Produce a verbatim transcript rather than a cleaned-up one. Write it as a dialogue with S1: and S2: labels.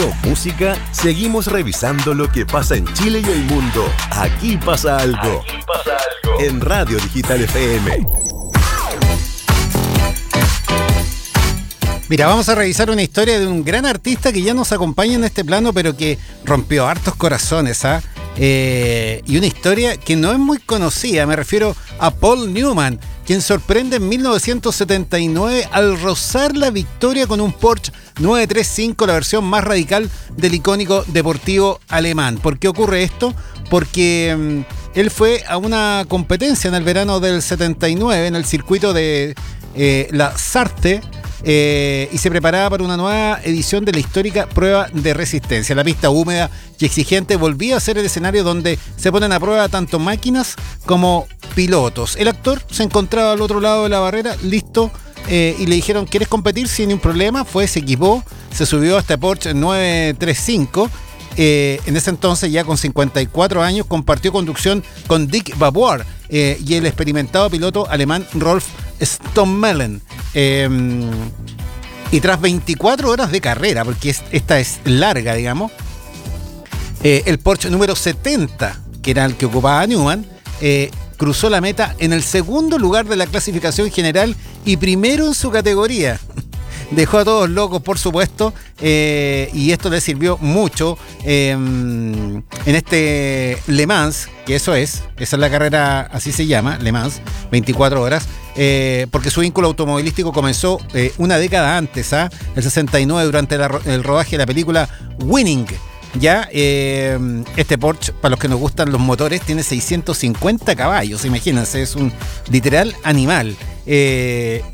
S1: con música, seguimos revisando lo que pasa en Chile y el mundo. Aquí pasa algo.
S2: Aquí pasa algo.
S1: En Radio Digital F M.
S3: Mira, vamos a revisar una historia de un gran artista que ya nos acompaña en este plano, pero que rompió hartos corazones, ¿ah? Eh, y una historia que no es muy conocida, me refiero a Paul Newman, quien sorprende en mil novecientos setenta y nueve al rozar la victoria con un Porsche nueve tres cinco, la versión más radical del icónico deportivo alemán. ¿Por qué ocurre esto? Porque um, él fue a una competencia en el verano del setenta y nueve en el circuito de eh, la Sarthe, Eh, y se preparaba para una nueva edición de la histórica prueba de resistencia. La pista húmeda y exigente volvía a ser el escenario donde se ponen a prueba tanto máquinas como pilotos. El actor se encontraba al otro lado de la barrera, listo, eh, y le dijeron: ¿quieres competir? Sin un problema. Fue, se equipó, se subió a este Porsche nueve tres cinco. Eh, en ese entonces, ya con cincuenta y cuatro años, compartió conducción con Dick Bavoir eh, y el experimentado piloto alemán Rolf Stommelen. Eh, y tras veinticuatro horas de carrera, porque es, esta es larga, digamos, eh, el Porsche número setenta, que era el que ocupaba Newman, eh, cruzó la meta en el segundo lugar de la clasificación general y primero en su categoría. Dejó a todos locos, por supuesto, eh, y esto le sirvió mucho eh, en este Le Mans, que eso es, esa es la carrera, así se llama, Le Mans, veinticuatro horas, eh, porque su vínculo automovilístico comenzó eh, una década antes, ¿ah? El sesenta y nueve, durante la, el rodaje de la película Winning. Ya, eh, este Porsche, para los que nos gustan los motores, tiene seiscientos cincuenta caballos, imagínense, es un literal animal. Eh,